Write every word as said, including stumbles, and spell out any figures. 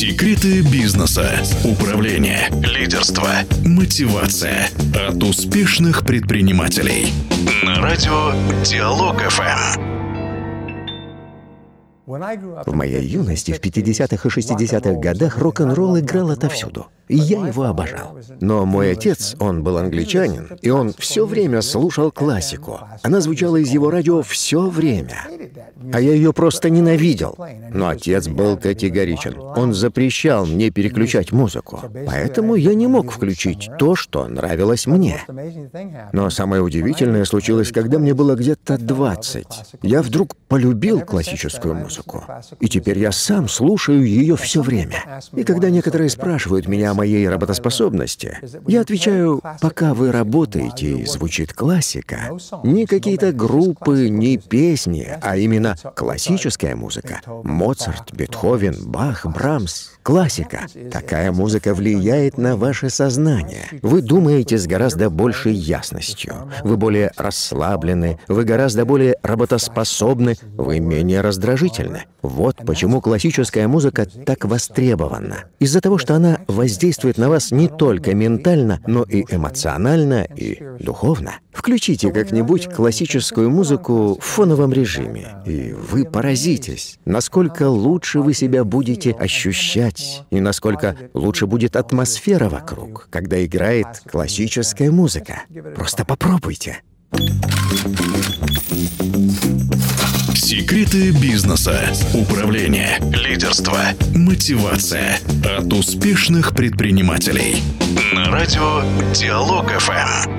Секреты бизнеса, управления, лидерства, мотивация от успешных предпринимателей. На радио Диалог эф эм. В моей юности, в пятидесятых и шестидесятых годах, рок-н-ролл играл отовсюду. И я его обожал. Но мой отец, он был англичанин, и он все время слушал классику. Она звучала из его радио все время. А я ее просто ненавидел. Но отец был категоричен. Он запрещал мне переключать музыку. Поэтому я не мог включить то, что нравилось мне. Но самое удивительное случилось, когда мне было где-то двадцать. Я вдруг полюбил классическую музыку. И теперь я сам слушаю ее все время. И когда некоторые спрашивают меня о моей работоспособности, я отвечаю: пока вы работаете и звучит классика, не какие-то группы, не песни, а именно классическая музыка. Моцарт, Бетховен, Бах, Брамс. Классика. Такая музыка влияет на ваше сознание. Вы думаете с гораздо большей ясностью. Вы более расслаблены, вы гораздо более работоспособны, вы менее раздражительны. Вот почему классическая музыка так востребована. Из-за того, что она воздействует на вас не только ментально, но и эмоционально, и духовно. Включите как-нибудь классическую музыку в фоновом режиме, и вы поразитесь, насколько лучше вы себя будете ощущать, и насколько лучше будет атмосфера вокруг, когда играет классическая музыка. Просто попробуйте. Секреты бизнеса, управления, лидерства, мотивация от успешных предпринимателей. На радио Диалог эф эм.